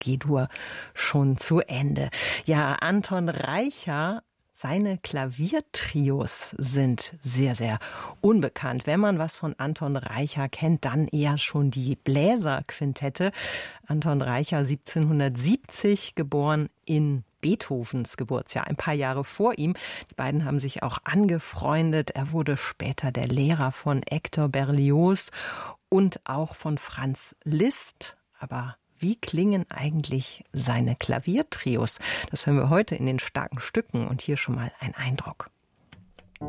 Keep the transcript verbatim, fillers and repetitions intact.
G-Dur schon zu Ende. Ja, Anton Reicha, seine Klaviertrios sind sehr, sehr unbekannt. Wenn man was von Anton Reicha kennt, dann eher schon die Bläserquintette. Anton Reicha, siebzehnhundertsiebzig, geboren in Beethovens Geburtsjahr, ein paar Jahre vor ihm. Die beiden haben sich auch angefreundet. Er wurde später der Lehrer von Hector Berlioz und auch von Franz Liszt. Aber wie klingen eigentlich seine Klaviertrios? Das hören wir heute in den starken Stücken und hier schon mal ein Eindruck.